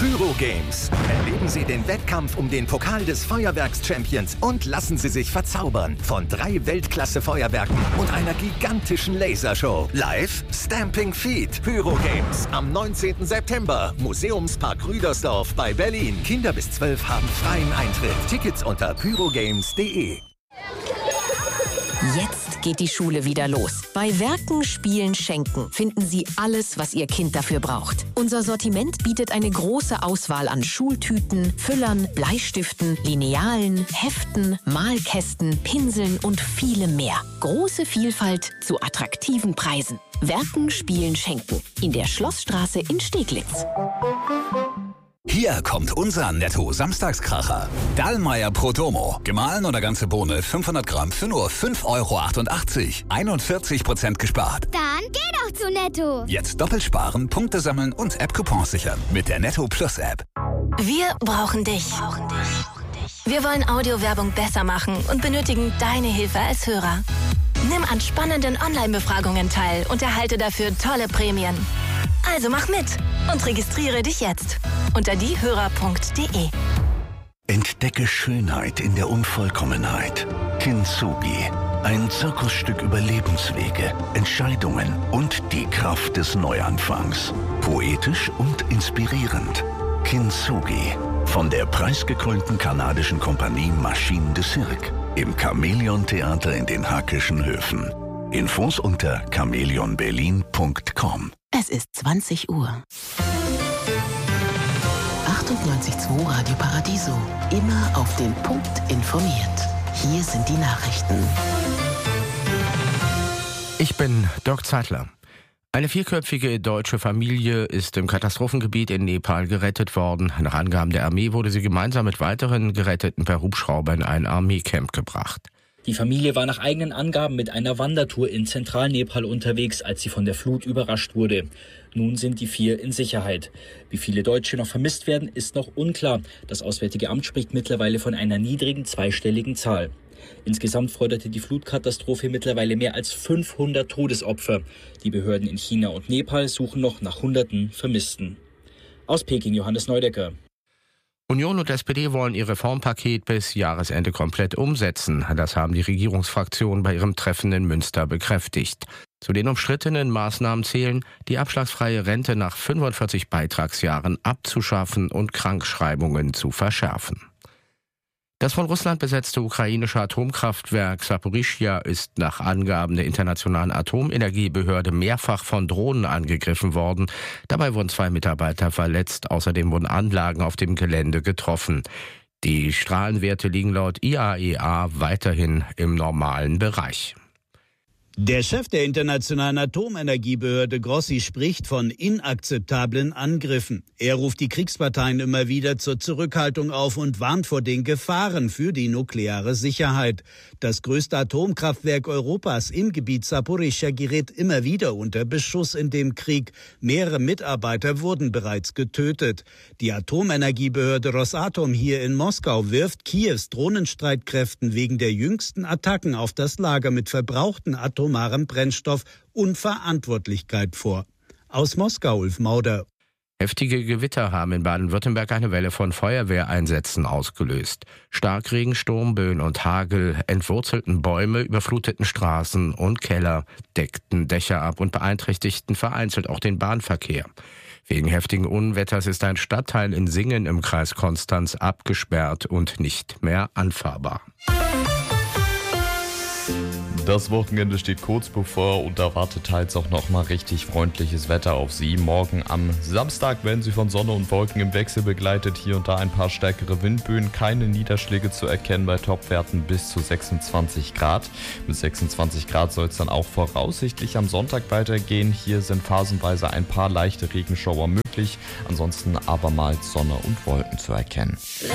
Pyro Games. Erleben Sie den Wettkampf um den Pokal des Feuerwerks-Champions und lassen Sie sich verzaubern von 3 Weltklasse-Feuerwerken und einer gigantischen Lasershow. Live Stamping Feet. Pyro Games am 19. September. Museumspark Rüdersdorf bei Berlin. Kinder bis 12 haben freien Eintritt. Tickets unter pyrogames.de. Jetzt geht die Schule wieder los. Bei Werken, Spielen, Schenken finden Sie alles, was Ihr Kind dafür braucht. Unser Sortiment bietet eine große Auswahl an Schultüten, Füllern, Bleistiften, Linealen, Heften, Malkästen, Pinseln und vielem mehr. Große Vielfalt zu attraktiven Preisen. Werken, Spielen, Schenken. In der Schlossstraße in Steglitz. Hier kommt unser Netto-Samstagskracher. Dallmayr Prodomo. Gemahlen oder ganze Bohne 500 Gramm für nur 5,88 €. 41% gespart. Dann geh doch zu Netto. Jetzt doppelt sparen, Punkte sammeln und App-Coupons sichern mit der Netto Plus App. Wir brauchen dich. Wir wollen Audiowerbung besser machen und benötigen deine Hilfe als Hörer. Nimm an spannenden Online-Befragungen teil und erhalte dafür tolle Prämien. Also mach mit und registriere dich jetzt unter diehörer.de. Entdecke Schönheit in der Unvollkommenheit. Kintsugi. Ein Zirkusstück über Lebenswege, Entscheidungen und die Kraft des Neuanfangs. Poetisch und inspirierend. Kintsugi. Von der preisgekrönten kanadischen Kompanie Machine de Cirque. Im Chamäleon-Theater in den Hackischen Höfen. Infos unter chamäleonberlin.com. Es ist 20 Uhr. 98.2 Radio Paradiso. Immer auf den Punkt informiert. Hier sind die Nachrichten. Ich bin Dirk Zeitler. Eine 4-köpfige deutsche Familie ist im Katastrophengebiet in Nepal gerettet worden. Nach Angaben der Armee wurde sie gemeinsam mit weiteren Geretteten per Hubschrauber in ein Armeecamp gebracht. Die Familie war nach eigenen Angaben mit einer Wandertour in Zentralnepal unterwegs, als sie von der Flut überrascht wurde. Nun sind die 4 in Sicherheit. Wie viele Deutsche noch vermisst werden, ist noch unklar. Das Auswärtige Amt spricht mittlerweile von einer niedrigen zweistelligen Zahl. Insgesamt forderte die Flutkatastrophe mittlerweile mehr als 500 Todesopfer. Die Behörden in China und Nepal suchen noch nach Hunderten Vermissten. Aus Peking Johannes Neudecker. Union und SPD wollen ihr Reformpaket bis Jahresende komplett umsetzen. Das haben die Regierungsfraktionen bei ihrem Treffen in Münster bekräftigt. Zu den umstrittenen Maßnahmen zählen, die abschlagsfreie Rente nach 45 Beitragsjahren abzuschaffen und Krankschreibungen zu verschärfen. Das von Russland besetzte ukrainische Atomkraftwerk Saporischschja ist nach Angaben der Internationalen Atomenergiebehörde mehrfach von Drohnen angegriffen worden. Dabei wurden 2 Mitarbeiter verletzt. Außerdem wurden Anlagen auf dem Gelände getroffen. Die Strahlenwerte liegen laut IAEA weiterhin im normalen Bereich. Der Chef der Internationalen Atomenergiebehörde Grossi spricht von inakzeptablen Angriffen. Er ruft die Kriegsparteien immer wieder zur Zurückhaltung auf und warnt vor den Gefahren für die nukleare Sicherheit. Das größte Atomkraftwerk Europas im Gebiet Saporischschja gerät immer wieder unter Beschuss in dem Krieg. Mehrere Mitarbeiter wurden bereits getötet. Die Atomenergiebehörde Rosatom hier in Moskau wirft Kiews Drohnenstreitkräften wegen der jüngsten Attacken auf das Lager mit verbrauchten atomarem Brennstoff Unverantwortlichkeit vor. Aus Moskau, Ulf Mauder. Heftige Gewitter haben in Baden-Württemberg eine Welle von Feuerwehreinsätzen ausgelöst. Starkregen, Sturm, Böen und Hagel entwurzelten Bäume, überfluteten Straßen und Keller, deckten Dächer ab und beeinträchtigten vereinzelt auch den Bahnverkehr. Wegen heftigen Unwetters ist ein Stadtteil in Singen im Kreis Konstanz abgesperrt und nicht mehr anfahrbar. Das Wochenende steht kurz bevor und da wartet teils auch noch mal richtig freundliches Wetter auf Sie. Morgen am Samstag werden Sie von Sonne und Wolken im Wechsel begleitet. Hier und da ein paar stärkere Windböen, keine Niederschläge zu erkennen bei Topwerten bis zu 26 Grad. Mit 26 Grad soll es dann auch voraussichtlich am Sonntag weitergehen. Hier sind phasenweise ein paar leichte Regenschauer möglich. Ansonsten abermals Sonne und Wolken zu erkennen.